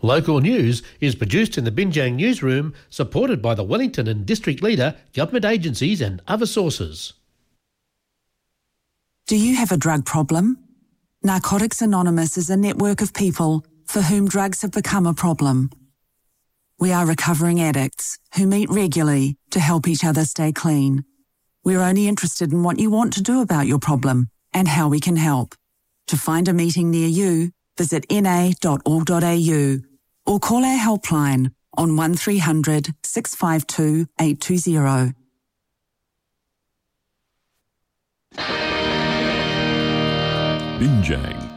Local news is produced in the Binjang newsroom, supported by the Wellington and District Leader, government agencies and other sources. Do you have a drug problem? Narcotics Anonymous is a network of people for whom drugs have become a problem. We are recovering addicts who meet regularly to help each other stay clean. We're only interested in what you want to do about your problem and how we can help. To find a meeting near you, visit na.org.au or call our helpline on 1300 652 820. Binjang